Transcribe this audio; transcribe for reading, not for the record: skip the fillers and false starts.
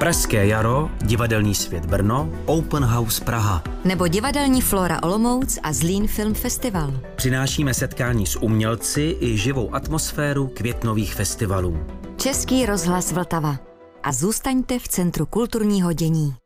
Pražské jaro, Divadelní svět Brno, Open House Praha. Nebo Divadelní Flora Olomouc a Zlín Film Festival. Přinášíme setkání s umělci i živou atmosféru květnových festivalů. Český rozhlas Vltava. A zůstaňte v centru kulturního dění.